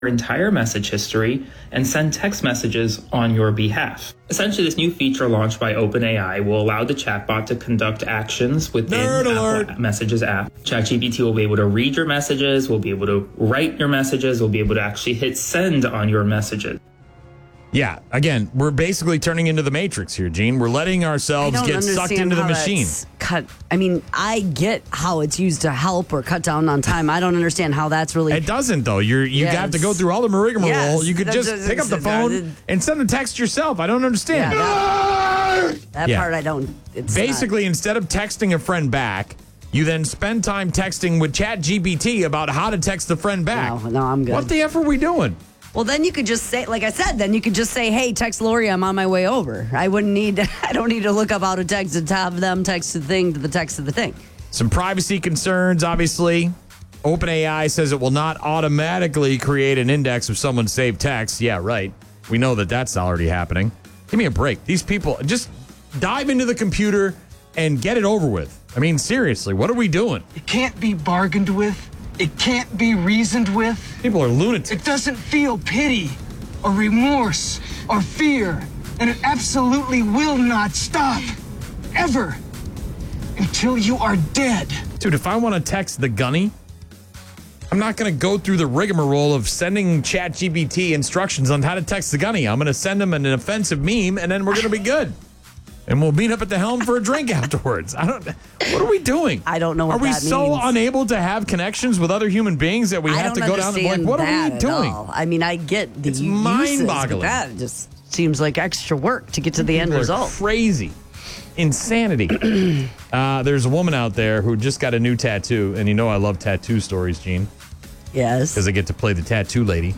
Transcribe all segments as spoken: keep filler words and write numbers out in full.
your entire message history and send text messages on your behalf. Essentially, this new feature launched by OpenAI will allow the chatbot to conduct actions within Apple Messages app. ChatGPT will be able to read your messages, will be able to write your messages, will be able to actually hit send on your messages. Yeah, again, we're basically turning into the Matrix here, Gene. We're letting ourselves get sucked into the machine. Cut. I mean, I get how it's used to help or cut down on time. I don't understand how that's really. It doesn't, though. You're you Yes. have to go through all the rigmarole. Yes. You could That's- just that's- pick up the phone and send a text yourself. I don't understand. Yeah, that that Yeah. part I don't. It's Basically, instead of texting a friend back, you then spend time texting with ChatGPT about how to text the friend back. No, no, I'm good. What the F are we doing? Well, then you could just say, like I said, then you could just say, hey, text Lori, I'm on my way over. I wouldn't need, I don't need to look up how to text and have them text the thing to the text of the thing. Some privacy concerns, obviously. OpenAI says it will not automatically create an index of someone's saved text. Yeah, right. We know that that's already happening. Give me a break. These people, just dive into the computer and get it over with. I mean, seriously, what are we doing? It can't be bargained with. It can't be reasoned with. People are lunatics. It doesn't feel pity or remorse or fear. And it absolutely will not stop. Ever. Until you are dead. Dude, if I want to text the gunny, I'm not going to go through the rigmarole of sending ChatGPT instructions on how to text the gunny. I'm going to send him an offensive meme, and then we're going to be good. And we'll meet up at the helm for a drink afterwards. I don't. What are we doing? I don't know what Are we that so means. unable to have connections with other human beings that we I have don't to go down the like? understand What are that we at doing? all. I mean, I get the It's uses, but mind-boggling. that just seems like extra work to get to the end People are result. Crazy. Insanity. uh, there's a woman out there who just got a new tattoo, and you know I love tattoo stories, Gene. Yes. Because I get to play the tattoo lady.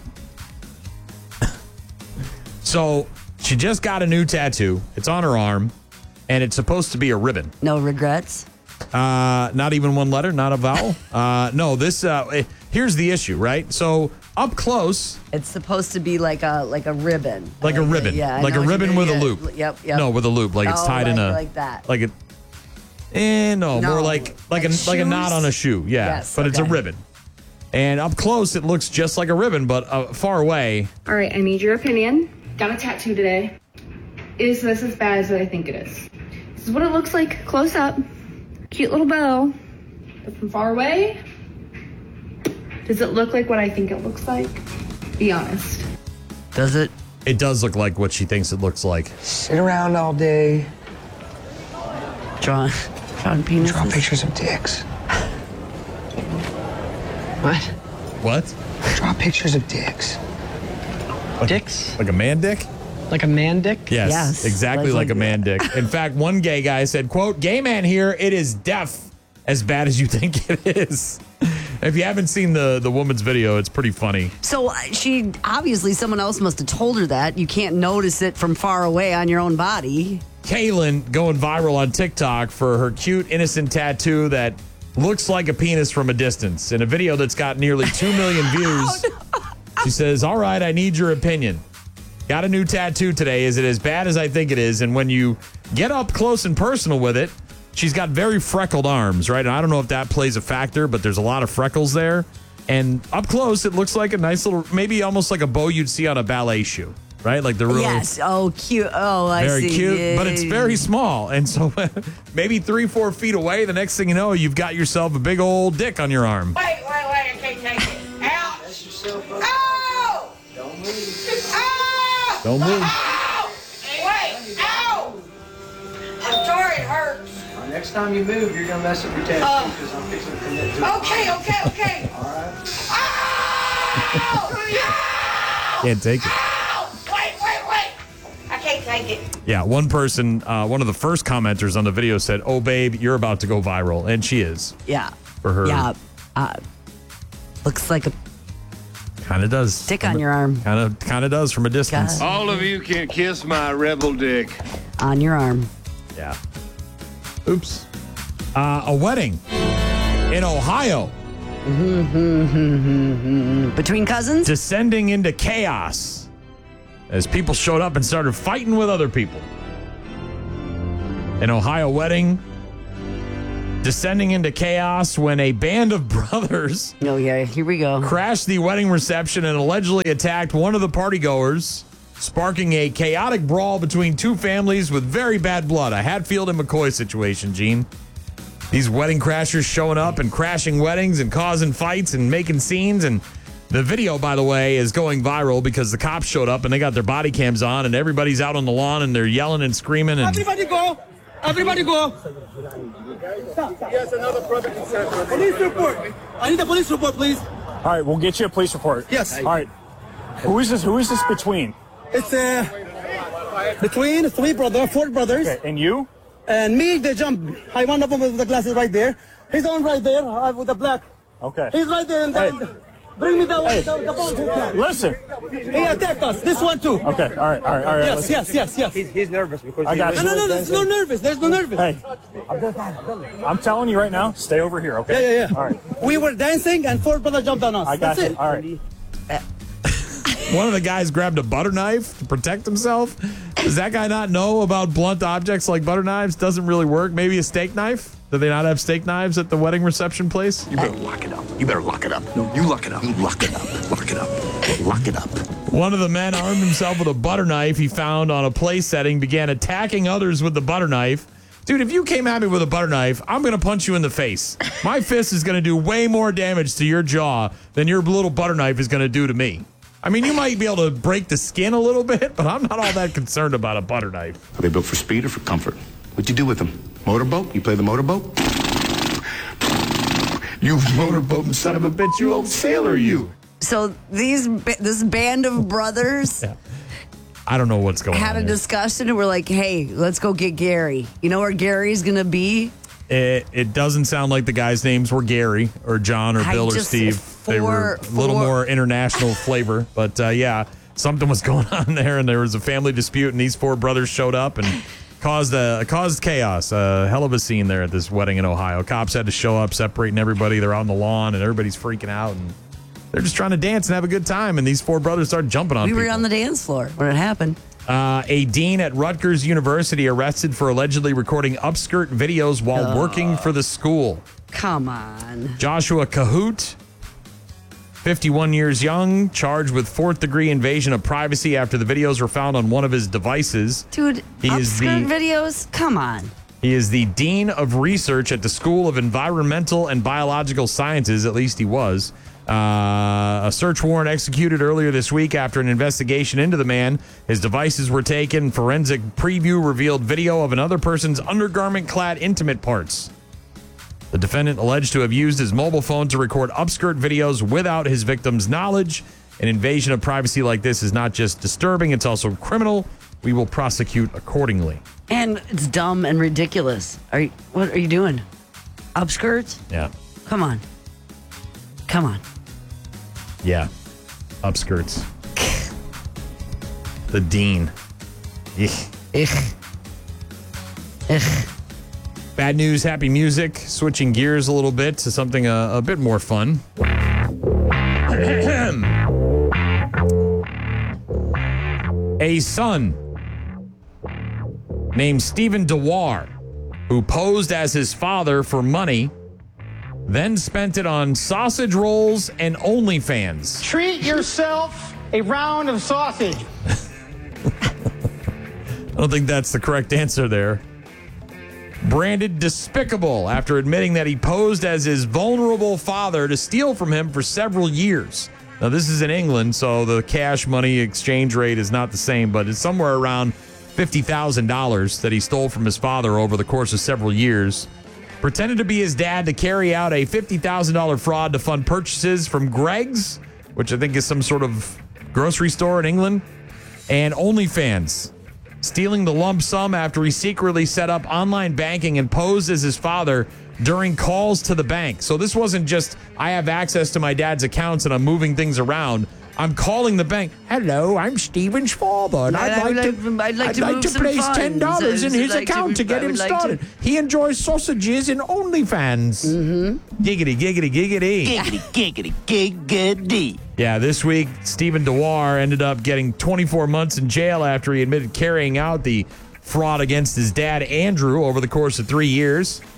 So she just got a new tattoo. It's on her arm, and it's supposed to be a ribbon. No regrets? Uh, not even one letter, not a vowel. uh, no, this. Uh, eh, here's the issue, right? So up close, It's supposed to be like a like a ribbon. like a ribbon, Yeah, I like know a what you ribbon mean. with a Yeah, loop. Yep, yep. No, with a loop, like it's Oh, tied in like- a like that. like a. Eh, no, No, more like like, like a like a knot shoes? on a shoe. Yeah, Yes, but it's a okay. ribbon. And up close, it looks just like a ribbon, but uh, far away, All right, I need your opinion. Got a tattoo today. Is this as bad as I think it is? This is what it looks like close up. Cute little bow. But from far away, does it look like what I think it looks like? Be honest. Does it? it does look like what she thinks it looks like. Sit around all day, Drawn, drawn penises? draw pictures of dicks. What? What? Draw pictures of dicks. Dicks? Like a man dick? Like a man dick? Yes, Yes, exactly like- like, a like- man dick. In fact, one gay guy said, quote, "Gay man here, it is deaf as bad as you think it is." If you haven't seen the, the woman's video, it's pretty funny. So uh, she, obviously someone else must have told her that. You can't notice it from far away on your own body. Kaylin going viral on TikTok for her cute, innocent tattoo that looks like a penis from a distance. In a video that's got nearly two million views, she says, "All right, I need your opinion. Got a new tattoo today. Is it as bad as I think it is?" And when you get up close and personal with it, she's got very freckled arms, right? And I don't know if that plays a factor, but there's a lot of freckles there. And up close, it looks like a nice little, maybe almost like a bow you'd see on a ballet shoe, right? Like the real, Yes. Oh, cute. Oh, I very see. cute, but it's very small. And so maybe three, four feet away, the next thing you know, you've got yourself a big old dick on your arm. Wait, wait, wait, I can't take it. Out! That's yourself up. Ow! Don't move. Ow! Don't move. Ow! Wait, ow! I'm sorry, it hurts. Next time you move, you're gonna mess up your tattoo because I'm fixing to commit to it. Okay, okay, okay. All right. Ow! Can't take it. Ow! Wait, wait, wait. I can't take it. Yeah, one person, uh, one of the first commenters on the video said, "Oh, babe, you're about to go viral." And she is. Yeah. For her. Yeah. Uh, looks like a Kind of does. dick on your arm. Kind of kind of does from a distance. God. All of you can kiss my rebel dick. On your arm. Yeah. Oops. Uh, a wedding in Ohio Between cousins? descending into chaos as people showed up and started fighting with other people. An Ohio wedding descending into chaos when a band of brothers Oh, yeah, here we go. crashed the wedding reception and allegedly attacked one of the partygoers, sparking a chaotic brawl between two families with very bad blood. A Hatfield and McCoy situation, Gene. These wedding crashers showing up and crashing weddings and causing fights and making scenes. And the video, by the way, is going viral because the cops showed up and they got their body cams on and everybody's out on the lawn and they're yelling and screaming. And Everybody go! Everybody go! Yes, another brother. Police report! I need a police report, please. All right, we'll get you a police report. Yes. All right. Who is this? Who is this between? It's uh, between three brothers, four brothers. Okay, and you? And me, they jump. I one of them with the glasses right there. He's on right there uh, with the black. Okay. He's right there. And then Hey. bring me the, Hey. the, the ball. Listen. He attacked us. This one too. Okay, all right, all right, all right. Yes, listen. yes, yes, yes. He's, he's nervous because I got No, you. no, no, there's no nervous. There's no nervous. Hey, I'm telling you right now, stay over here, okay? Yeah, yeah, yeah. All right. We were dancing and four brothers jumped on us. I got That's you. it. All right. one of the guys grabbed a butter knife to protect himself. Does that guy not know about blunt objects like butter knives? Doesn't really work. Maybe a steak knife? Do they not have steak knives at the wedding reception place? You better lock it up. You better lock it up. No, you lock it up. You lock it up. Lock it up. Lock it up. One of the men armed himself with a butter knife he found on a play setting, began attacking others with the butter knife. Dude, if you came at me with a butter knife, I'm going to punch you in the face. My fist is going to do way more damage to your jaw than your little butter knife is going to do to me. I mean, you might be able to break the skin a little bit, but I'm not all that concerned about a butter knife. Are they built for speed or for comfort? What'd you do with them? Motorboat? You play the motorboat? You motorboat son of a bitch, you old sailor, you. So these this band of brothers Yeah. I don't know what's going had on. a there. discussion and we're like, hey, let's go get Gary. You know where Gary's going to be? It, it doesn't sound like the guys' names were Gary or John or I Bill or just- Steve. They were for- a little for- more international flavor. But uh, yeah, something was going on there, and there was a family dispute, and these four brothers showed up and caused a, caused chaos. A hell of a scene there at this wedding in Ohio. Cops had to show up, separating everybody. They're on the lawn, and everybody's freaking out, and they're just trying to dance and have a good time. And these four brothers started jumping on We people. were on the dance floor when it happened. Uh, a dean at Rutgers University arrested for allegedly recording upskirt videos while working for the school. Come on. Joshua Kahoot, fifty-one years young, charged with fourth degree invasion of privacy after the videos were found on one of his devices. Dude, He is the- upskirt videos? Come on. He is the dean of research at the School of Environmental and Biological Sciences, at least he was. Uh, a search warrant executed earlier this week after an investigation into the man. His devices were taken. Forensic preview revealed video of another person's undergarment-clad intimate parts. The defendant alleged to have used his mobile phone to record upskirt videos without his victim's knowledge. An invasion of privacy like this is not just disturbing, it's also criminal. We will prosecute accordingly. And it's dumb and ridiculous. Are you, what are you doing? Upskirts? Yeah. Come on. Come on. Yeah. Upskirts. The dean. Ugh. Ugh. Ugh. Bad news, happy music. Switching gears a little bit to something a, a bit more fun. A son named Stephen Dewar, who posed as his father for money, then spent it on sausage rolls and OnlyFans. Treat yourself a round of sausage. I don't think that's the correct answer there. Branded despicable after admitting that he posed as his vulnerable father to steal from him for several years. Now, this is in England, so the cash money exchange rate is not the same, but it's somewhere around fifty thousand dollars that he stole from his father over the course of several years. Pretended to be his dad to carry out a fifty thousand dollars fraud to fund purchases from Greg's, which I think is some sort of grocery store in England, and OnlyFans. Stealing the lump sum after he secretly set up online banking and posed as his father during calls to the bank. So this wasn't just, I have access to my dad's accounts and I'm moving things around. I'm calling the bank. Hello, I'm Stephen's father, and I'd, I would like, like- to, I'd like I'd to like move to some place ten dollars funds. in I'd his like to account move- to get I him would like to- started. He enjoys sausages and OnlyFans. Mm-hmm. Giggity, giggity, giggity. Giggity, giggity, giggity. Yeah, this week, Stephen Dewar ended up getting twenty-four months in jail after he admitted carrying out the fraud against his dad, Andrew, over the course of three years.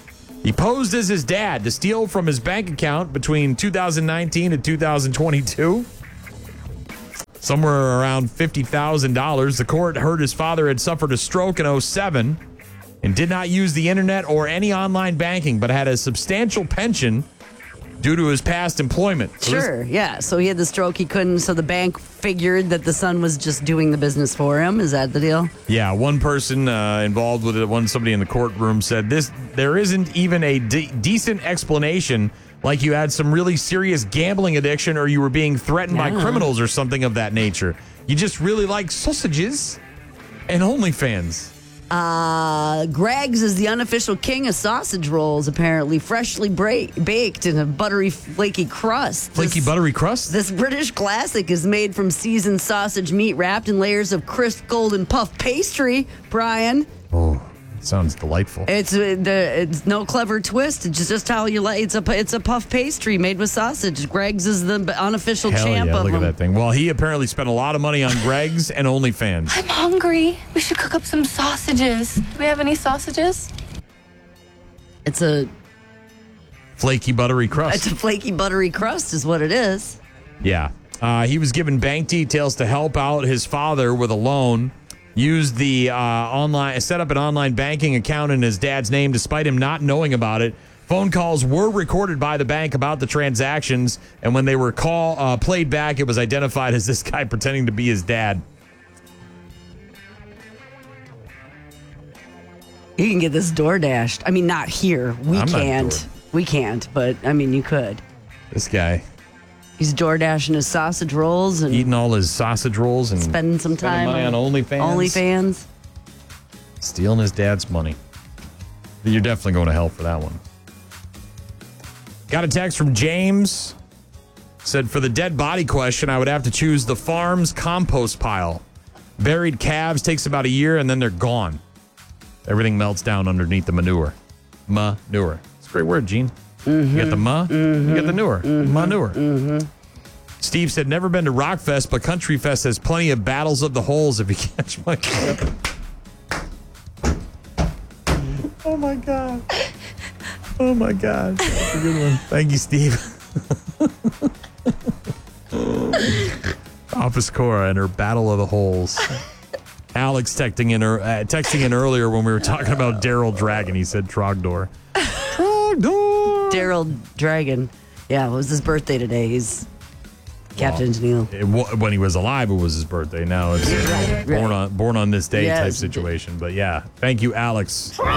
He posed as his dad to steal from his bank account between two thousand nineteen and two thousand twenty-two. Somewhere around fifty thousand dollars. The court heard his father had suffered a stroke in oh seven and did not use the internet or any online banking, but had a substantial pension due to his past employment. So sure, this- yeah. So he had the stroke. He couldn't. So the bank figured that the son was just doing the business for him. Is that the deal? Yeah, one person uh, involved with it, one somebody in the courtroom said this. There isn't even a de- decent explanation, like you had some really serious gambling addiction or you were being threatened Yeah. by criminals or something of that nature. You just really like sausages and OnlyFans. Uh, Greg's is the unofficial king of sausage rolls, apparently freshly bra- baked in a buttery, flaky crust. Flaky, This- buttery crust? This British classic is made from seasoned sausage meat wrapped in layers of crisp golden puff pastry, Brian. Oh, sounds delightful. It's uh, the it's no clever twist. It's just how you like. It's a it's a puff pastry made with sausage. Greg's is the unofficial Hell champ yeah, of look them. at that thing. Well, he apparently spent a lot of money on Greg's and OnlyFans. I'm hungry. We should cook up some sausages. Do we have any sausages? It's a Flaky, buttery crust. it's a flaky buttery crust, is what it is. Yeah. Uh, he was given bank details to help out his father with a loan. Used the uh, online, set up an online banking account in his dad's name despite him not knowing about it. Phone calls were recorded by the bank about the transactions, and when they were call uh, played back, it was identified as this guy pretending to be his dad. You can get this door dashed. I mean, not here. We I'm not can't. door- We can't. But I mean, you could. This guy He's door dashing his sausage rolls and eating all his sausage rolls and spending some time money on OnlyFans. OnlyFans. Stealing his dad's money. You're definitely going to hell for that one. Got a text from James. Said, for the dead body question, I would have to choose the farm's compost pile. Buried calves takes about a year and then they're gone. Everything melts down underneath the manure. Manure. It's a great word, Gene. Mm-hmm. You got the ma, Mm-hmm. you got the newer. Mm-hmm. Manure. Mm-hmm. Steve said, never been to Rockfest, but Country Fest has plenty of battles of the holes if you catch my drift. Oh, my God. Oh, my God. That's a good one. Thank you, Steve. Office Cora and her battle of the holes. Alex texting in, uh, texting in earlier when we were talking about Daryl Dragon. He said Trogdor. Trogdor. Daryl Dragon. Yeah, it was his birthday today. He's Captain Tennille. It, wa- when he was alive, it was his birthday. Now it's uh, Right, born right. on born on this day type Yes. situation. But yeah, thank you, Alex. He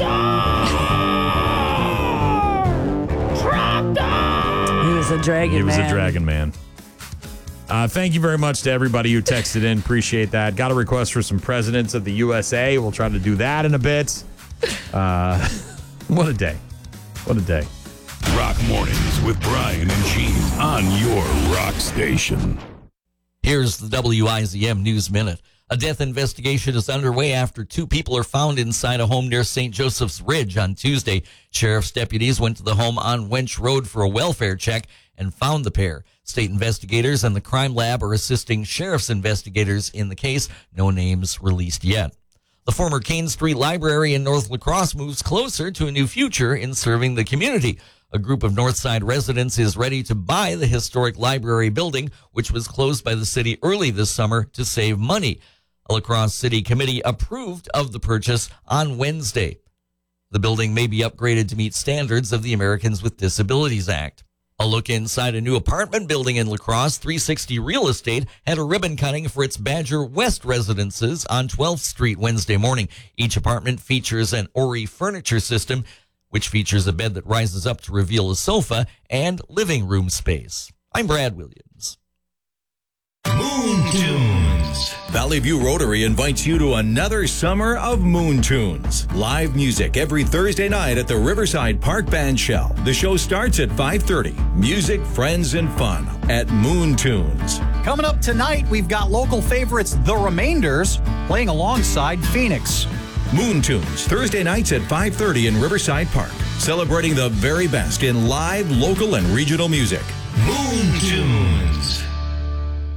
was a dragon He was man. a dragon man. Uh, thank you very much to everybody who texted in. Appreciate that. Got a request for some presidents of the U S A. We'll try to do that in a bit. Uh, what a day. What a day. Rock Mornings with Brian and Gene on your rock station. Here's the W I Z M News Minute. A death investigation is underway after two people are found inside a home near Saint Joseph's Ridge on Tuesday. Sheriff's deputies went to the home on Wench Road for a welfare check and found the pair. State investigators and the crime lab are assisting sheriff's investigators in the case. No names released yet. The former Kane Street Library in North La Crosse moves closer to a new future in serving the community. A group of Northside residents is ready to buy the historic library building, which was closed by the city early this summer to save money. A La Crosse City Committee approved of the purchase on Wednesday. The building may be upgraded to meet standards of the Americans with Disabilities Act. A look inside a new apartment building in La Crosse, three sixty Real Estate had a ribbon cutting for its Badger West residences on twelfth Street Wednesday morning. Each apartment features an Ori furniture system, which features a bed that rises up to reveal a sofa and living room space. I'm Brad Williams. Moon Tunes. Valley View Rotary invites you to another summer of Moon Tunes. Live music every Thursday night at the Riverside Park Band Shell. The show starts at five thirty. Music, friends, and fun at Moon Tunes. Coming up tonight, we've got local favorites The Remainders playing alongside Phoenix. Moon Tunes, Thursday nights at five thirty in Riverside Park. Celebrating the very best in live, local, and regional music. Moon Tunes.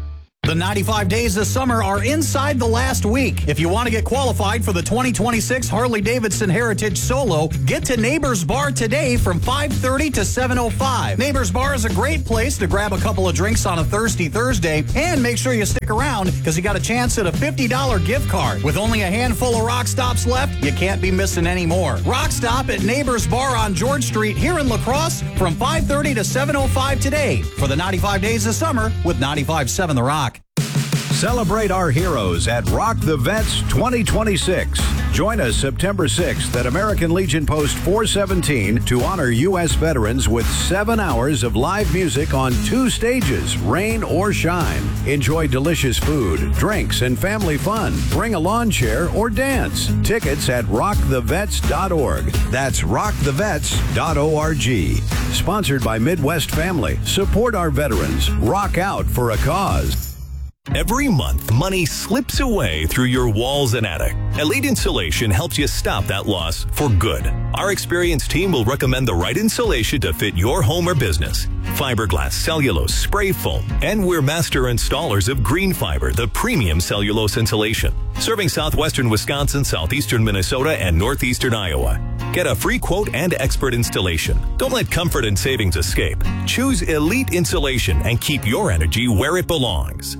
The ninety-five days of summer are inside the last week. If you want to get qualified for the twenty twenty-six Harley-Davidson Heritage Solo, get to Neighbors Bar today from five thirty to seven oh five. Neighbors Bar is a great place to grab a couple of drinks on a thirsty Thursday, and make sure you stick around because you got a chance at a fifty dollars gift card. With only a handful of Rock Stops left, you can't be missing any more. Rock Stop at Neighbors Bar on George Street here in La Crosse from five thirty to seven oh five today for the ninety-five days of summer with ninety-five point seven The Rock. Celebrate our heroes at Rock the Vets twenty twenty-six. Join us September sixth at American Legion Post four seventeen to honor U S veterans with seven hours of live music on two stages, rain or shine. Enjoy delicious food, drinks, and family fun. Bring a lawn chair or dance. Tickets at rock the vets dot org. That's rock the vets dot org. Sponsored by Midwest Family. Support our veterans. Rock out for a cause. Every month, money slips away through your walls and attic. Elite Insulation helps you stop that loss for good. Our experienced team will recommend the right insulation to fit your home or business. Fiberglass, cellulose, spray foam, and we're master installers of Green Fiber, the premium cellulose insulation. Serving southwestern Wisconsin, southeastern Minnesota, and northeastern Iowa. Get a free quote and expert installation. Don't let comfort and savings escape. Choose Elite Insulation and keep your energy where it belongs.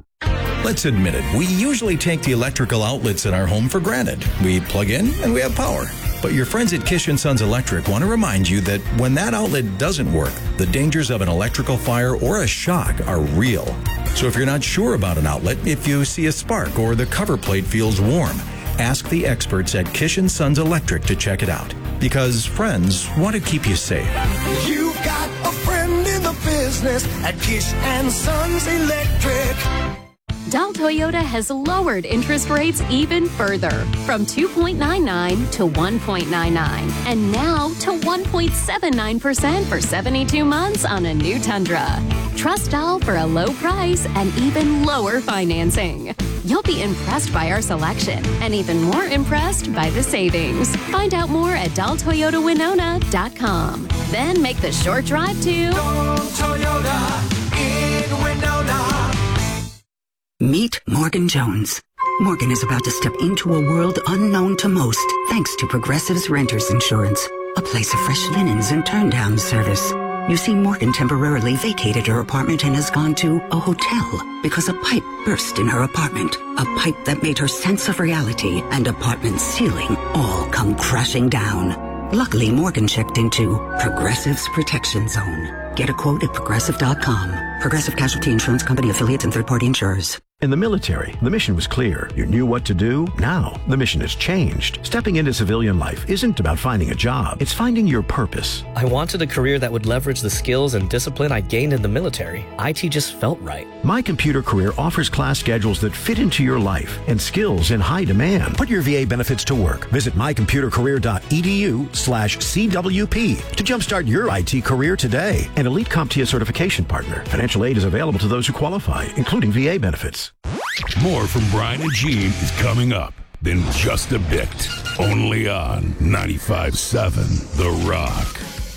Let's admit it, we usually take the electrical outlets in our home for granted. We plug in and we have power. But your friends at Kish and Sons Electric want to remind you that when that outlet doesn't work, the dangers of an electrical fire or a shock are real. So if you're not sure about an outlet, if you see a spark or the cover plate feels warm, ask the experts at Kish and Sons Electric to check it out. Because friends want to keep you safe. You've got a friend in the business at Kish and Sons Electric. Dahl Toyota has lowered interest rates even further from two point nine nine to one point nine nine and now to one point seven nine percent for seventy-two months on a new Tundra. Trust Dahl for a low price and even lower financing. You'll be impressed by our selection and even more impressed by the savings. Find out more at dahl toyota winona dot com. Then make the short drive to Dahl Toyota in Winona. Meet Morgan Jones. Morgan is about to step into a world unknown to most thanks to Progressive's Renters Insurance, a place of fresh linens and turn-down service. You see, Morgan temporarily vacated her apartment and has gone to a hotel because a pipe burst in her apartment. A pipe that made her sense of reality and apartment ceiling all come crashing down. Luckily, Morgan checked into Progressive's Protection Zone. Get a quote at progressive dot com. Progressive Casualty Insurance Company affiliates and third-party insurers. In the military, the mission was clear. You knew what to do. Now, the mission has changed. Stepping into civilian life isn't about finding a job. It's finding your purpose. I wanted a career that would leverage the skills and discipline I gained in the military. I T just felt right. My Computer Career offers class schedules that fit into your life and skills in high demand. Put your V A benefits to work. Visit my computer career dot e d u slash C W P to jumpstart your I T career today. An Elite CompTIA certification partner. Financial aid is available to those who qualify, including V A benefits. More from Brian and Gene is coming up in just a bit. Only on ninety-five point seven The Rock.